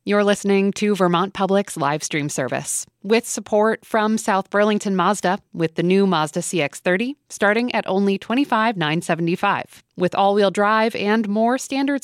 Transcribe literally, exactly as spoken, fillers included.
You're listening to Vermont Public's live stream service with support from South Burlington Mazda with the new Mazda C X thirty starting at only twenty-five thousand nine hundred seventy-five dollars with all-wheel drive and more standard